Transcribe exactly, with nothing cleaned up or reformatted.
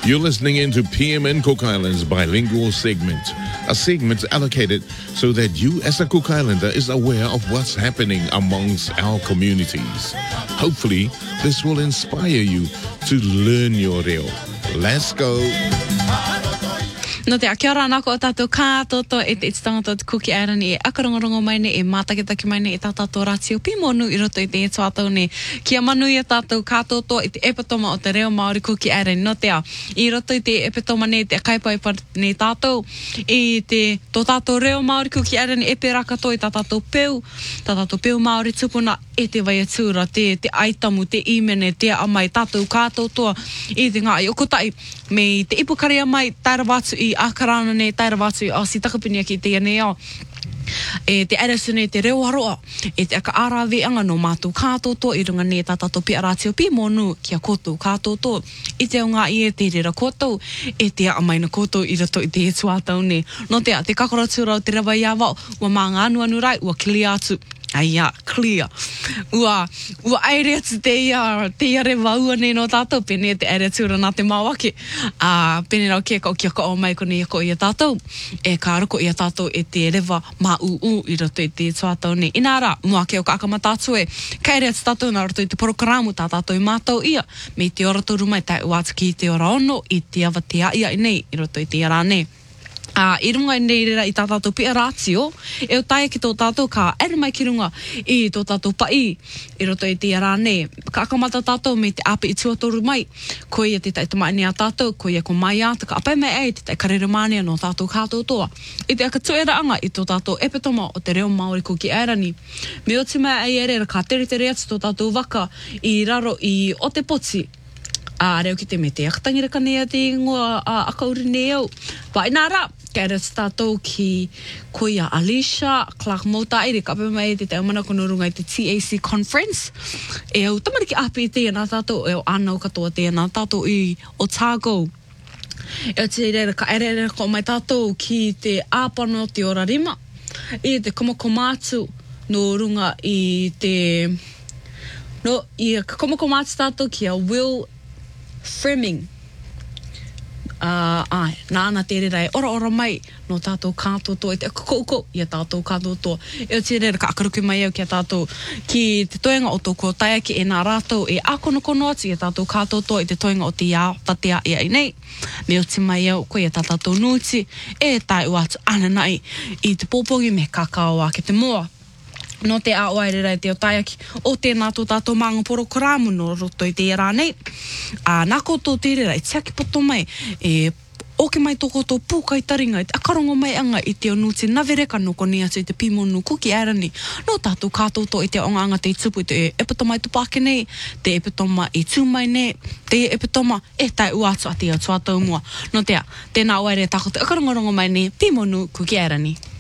You're listening into P M N Cook Islands bilingual segment, a segment allocated so that you as a Cook Islander is aware of what's happening amongst our communities. Hopefully, this will inspire you to learn your reo. Let's go. No te kia ora nako o tātou kātoto e te ititangata te kuki airani e akarongorongo mai ne e mātaketaki mai ne e tātou rātio pimonu i roto i te e tuatau ne kia manu i a tātou kātoto i te epatoma o te reo Māori kuki airani no te a i roto i te epatoma ne te kaipaipa ne tātou i te tō tātou reo Māori kuki airani e pe rakato i tā tātou peu tā tātou peu Māori tupuna e te vai atura te, te aitamu, te imene, te amai tātou kātotoa i te ngā i okotai me te ipukarea mai tairawatu i akarana ne tairawatu i Asi Takapinia ki te anea e te aerasune te reo aroa e te aka araweanga no mātou kātotoa i runga ne tā tātou pia rātio pi monu kia koutou kātotoa i te o ngā i e te rera koutou e te amai na koutou i rato i te he tuatau ne no te a te kakoratura o te rawa i awao ua mā ngā anu anu rai ua kili atu Aia, clear. Ua, ua aere atu te ia, te ia re waua ne no tātou, pene te aere atura nā te mawake. Uh, pene rau kia kau kia ka o mai kone ia ko ia tātou. E ka roko ia tātou e te rewa mā uu i rato i te tuatau ne. Inara, mua ke o ka akama tātou e, ka aere atu tātou nā rato i te porokaramu tā tātou i mātou ia. Me te ora tōru mai tai uatu ki te ora ono i te awa te aia i nei i rato i te ara ne. Uh, I runga i nei rera i tā tātou pia rātio, e o taia ki tō tātou ka ere mai ki runga i tō tātou pai i roto i te ara ne. Ka akamata tātou me te api i tuatoru mai, ko ia te tai tamai ni a tātou, ko ia ko mai a, ka apai mai ei te tai karere mānia no tātou kātotoa. I te aka tuera anga i tō tātou epetoma o te reo Māori kuki airani. Me o te mai ei ere ka tere tere atu tō tātou waka i raro i o te poti. A reo ki te me te akatangira ka nea te ingoa a akauri neo. Wa inara, kei reo tātou ki koia Alicia, Clark Mota, e re kape mai e te te umana kono runga i te T A C Conference. E au tamariki api i te nā tātou, e o anau katoa te nā tātou i Otago. E o te reira ka ere ere ko mai tātou ki te āpano te ora rima. I te komokomātu no runga i te... No, i ka komokomātu tātou ki a Will Framing. Uh, ai, nāna te rera e ora ora mai no tātou kātotoa, e te kakouko i a tātou kātotoa. E o te rera ka akaruki mai au ki a tātou ki te toenga o tōko taia ki e nā rātou e akonokono atu i a tātou kātotoa i te toenga o te ia, tatea ia i nei. Me o te mai au ko i a tātou nuti e tai uatu ananai i te pōpongi me kakao a ke te moa. No te a oairera e te o taiaki o tēnā tō tātou mānga poro koramu no roto i te era nei. A nā koutou te rera i tiaki poto mai e oke mai tō koutou pūkai taringa i te akarongo mai anga i te o nuti navereka no koni atu i te pimonu kuki airani. No tātou kātoto i te onganga te tupu i te epitoma i tupake nei, te epitoma i tūmai nei, te epitoma e tai uatu a te o tuatau mua. No te a, tēnā oairera tāko te akarongorongo mai nei, pimonu kuki airani.